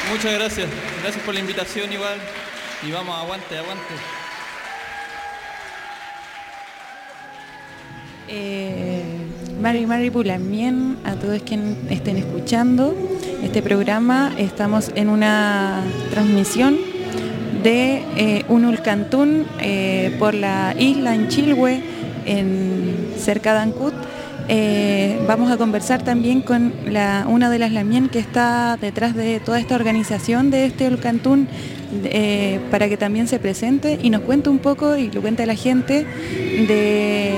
Muchas gracias. Gracias por la invitación igual. Y vamos, aguante, aguante. Mari Pulamien, a todos quienes estén escuchando este programa, estamos en una transmisión de un Ulcantún por la isla en Chilhue, cerca de Ancud. Vamos a conversar también con una de las lamien que está detrás de toda esta organización de este Ulcantún, para que también se presente y nos cuente un poco y lo cuente a la gente de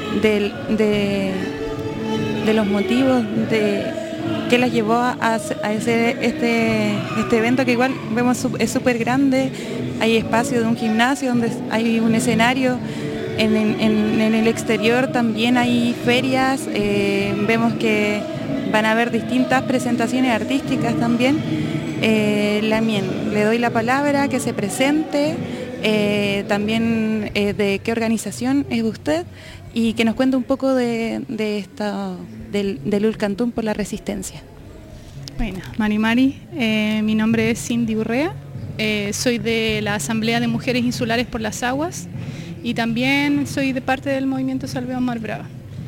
los motivos que las llevó a hacer este evento, que igual vemos es súper grande. Hay espacio de un gimnasio donde hay un escenario. En el exterior también hay ferias. Vemos que van a haber distintas presentaciones artísticas también. Lamien, le doy la palabra, que se presente, también de qué organización es usted y que nos cuente un poco del Ulcantún por la Resistencia. Bueno, Mari, mi nombre es Cindy Urrea, soy de la Asamblea de Mujeres Insulares por las Aguas y también soy de parte del movimiento Salvemos Mar Brava.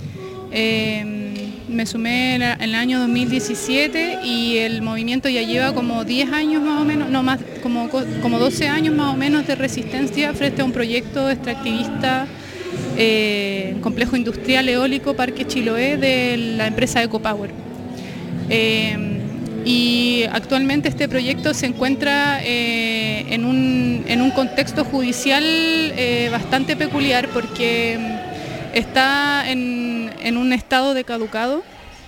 Me sumé en el año 2017 y el movimiento ya lleva como 10 años más o menos, no más, como 12 años más o menos de resistencia frente a un proyecto extractivista, complejo industrial eólico Parque Chiloé de la empresa EcoPower. Y actualmente este proyecto se encuentra en un contexto judicial bastante peculiar porque está en un estado de caducado,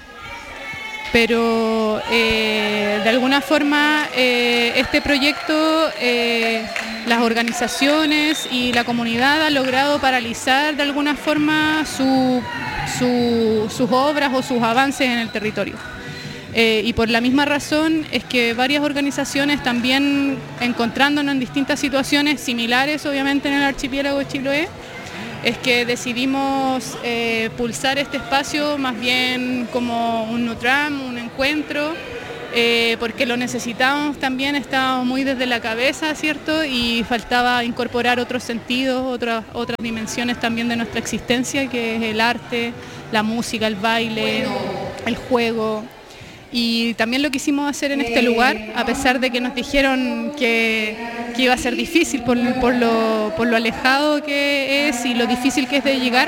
pero de alguna forma este proyecto, las organizaciones y la comunidad han logrado paralizar de alguna forma sus obras o sus avances en el territorio. Y por la misma razón es que varias organizaciones también, encontrándonos en distintas situaciones similares obviamente en el archipiélago de Chiloé, es que decidimos pulsar este espacio más bien como un NUTRAM, un encuentro, porque lo necesitábamos también, estaba muy desde la cabeza, ¿cierto? Y faltaba incorporar otros sentidos, otras dimensiones también de nuestra existencia, que es el arte, la música, el baile, el juego. Y también lo quisimos hacer en este lugar, a pesar de que nos dijeron que iba a ser difícil por lo alejado que es y lo difícil que es de llegar.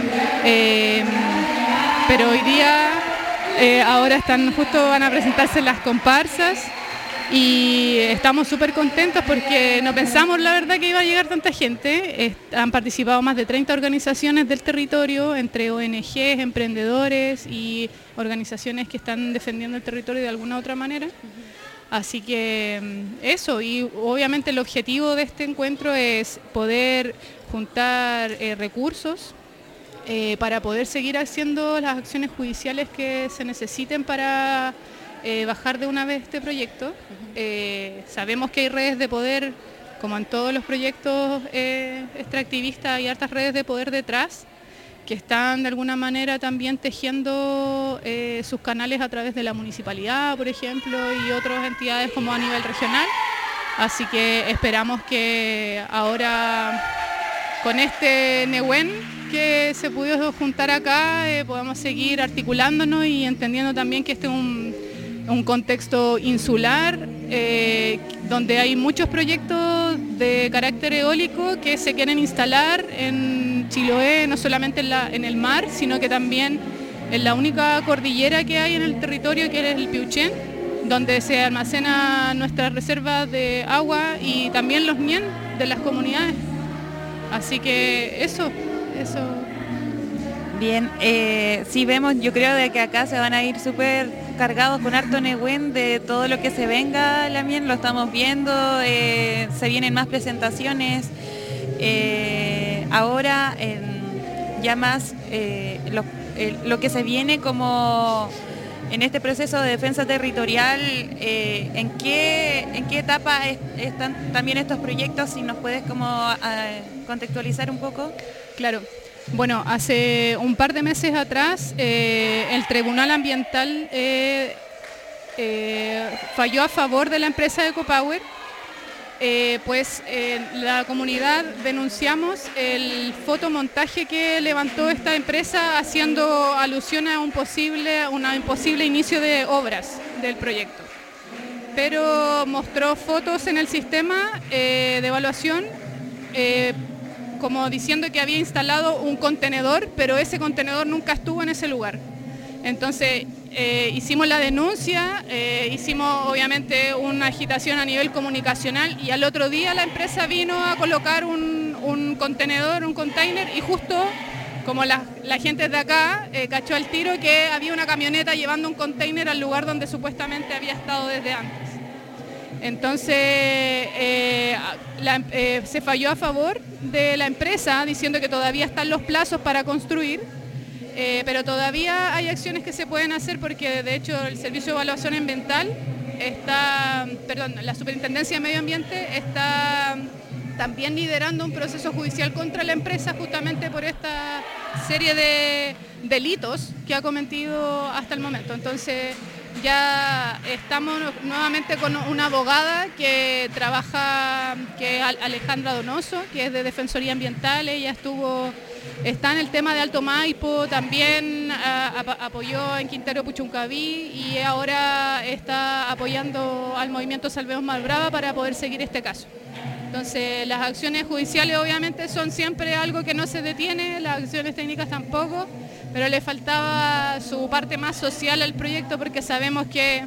Pero hoy día, ahora van a presentarse las comparsas y estamos súper contentos porque no pensamos la verdad que iba a llegar tanta gente. Han participado más de 30 organizaciones del territorio, entre ONGs, emprendedores y organizaciones que están defendiendo el territorio de alguna otra manera. Así que eso, y obviamente el objetivo de este encuentro es poder juntar recursos para poder seguir haciendo las acciones judiciales que se necesiten para bajar de una vez este proyecto. Sabemos que hay redes de poder, como en todos los proyectos extractivistas, hay hartas redes de poder detrás, que están de alguna manera también tejiendo sus canales a través de la municipalidad, por ejemplo, y otras entidades como a nivel regional. Así que esperamos que ahora, con este Nehuen que se pudo juntar acá, podamos seguir articulándonos y entendiendo también que este es un contexto insular, donde hay muchos proyectos de carácter eólico que se quieren instalar en Chiloé, no solamente en el mar, sino que también en la única cordillera que hay en el territorio, que es el Piauchén, donde se almacenan nuestras reservas de agua y también los mien de las comunidades. Así que eso. Bien, sí vemos, yo creo de que acá se van a ir súper cargados con harto Nehuen de todo lo que se venga, Lamien, lo estamos viendo, se vienen más presentaciones, ahora ya más lo que se viene como en este proceso de defensa territorial, ¿en qué etapa están también estos proyectos? Si nos puedes como contextualizar un poco. Claro. Bueno, hace un par de meses atrás el Tribunal Ambiental falló a favor de la empresa EcoPower. Pues la comunidad denunciamos el fotomontaje que levantó esta empresa haciendo alusión a un imposible inicio de obras del proyecto. Pero mostró fotos en el sistema de evaluación como diciendo que había instalado un contenedor, pero ese contenedor nunca estuvo en ese lugar. Entonces hicimos la denuncia, hicimos obviamente una agitación a nivel comunicacional y al otro día la empresa vino a colocar un contenedor, un container, y justo como la gente de acá cachó al tiro que había una camioneta llevando un container al lugar donde supuestamente había estado desde antes. Entonces se falló a favor de la empresa diciendo que todavía están los plazos para construir. Pero todavía hay acciones que se pueden hacer porque de hecho el Servicio de Evaluación Ambiental la Superintendencia de Medio Ambiente está también liderando un proceso judicial contra la empresa justamente por esta serie de delitos que ha cometido hasta el momento. Entonces ya estamos nuevamente con una abogada que trabaja, que es Alejandra Donoso, que es de Defensoría Ambiental. Ella está en el tema de Alto Maipo, también apoyó en Quintero Puchuncaví y ahora está apoyando al movimiento Salvemos Malbrava para poder seguir este caso. Entonces las acciones judiciales obviamente son siempre algo que no se detiene, las acciones técnicas tampoco, pero le faltaba su parte más social al proyecto porque sabemos que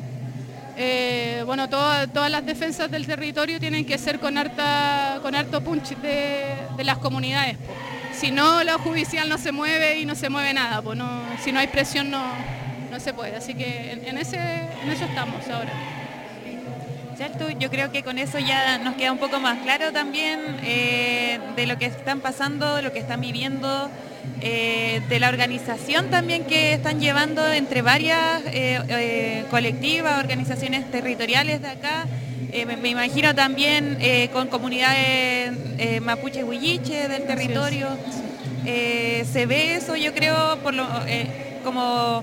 todas las defensas del territorio tienen que ser con harto punch de las comunidades. Si no, lo judicial no se mueve y no se mueve nada, pues si no hay presión no se puede, así que en eso estamos ahora. ¿Cierto? Yo creo que con eso ya nos queda un poco más claro también de lo que están pasando, de lo que están viviendo, de la organización también que están llevando entre varias colectivas, organizaciones territoriales de acá. Me imagino también con comunidades mapuche huilliche del territorio. Se ve eso, yo creo, como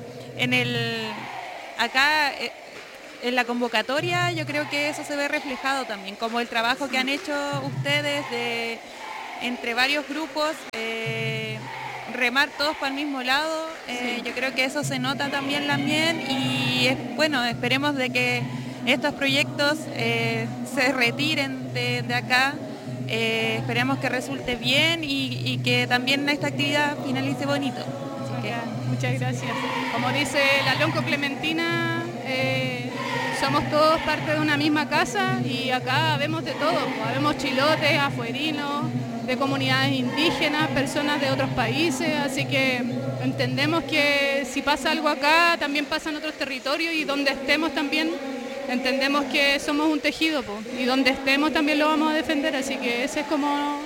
acá en la convocatoria, yo creo que eso se ve reflejado también, como el trabajo que han hecho ustedes entre varios grupos, remar todos para el mismo lado. Yo creo que eso se nota también y esperemos de que estos proyectos se retiren de acá, esperemos que resulte bien y que también esta actividad finalice bonito. Muchas gracias. Como dice la Lonco Clementina, somos todos parte de una misma casa y acá vemos de todo, vemos chilotes, afuerinos, de comunidades indígenas, personas de otros países, así que entendemos que si pasa algo acá, también pasa en otros territorios y donde estemos también entendemos que somos un tejido, y donde estemos también lo vamos a defender, así que ese es como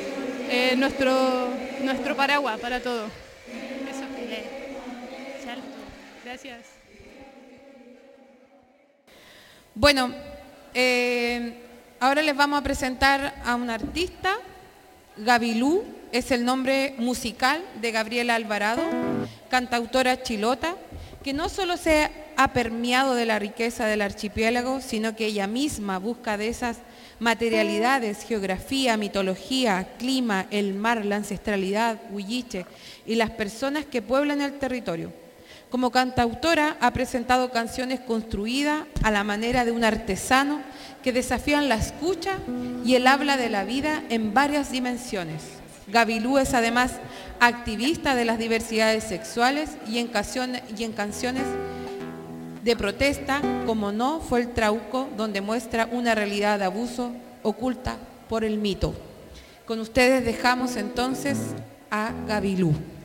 nuestro paraguas para todo. Eso. Gracias. Bueno, ahora les vamos a presentar a un artista. Gabilú es el nombre musical de Gabriela Alvarado, cantautora chilota, que no solo se ha permeado de la riqueza del archipiélago, sino que ella misma busca de esas materialidades, geografía, mitología, clima, el mar, la ancestralidad, huilliche y las personas que pueblan el territorio. Como cantautora ha presentado canciones construidas a la manera de un artesano que desafían la escucha y el habla de la vida en varias dimensiones. Gabilú es además activista de las diversidades sexuales y en canciones de protesta, como No fue el Trauco, donde muestra una realidad de abuso oculta por el mito. Con ustedes dejamos entonces a Gabilú.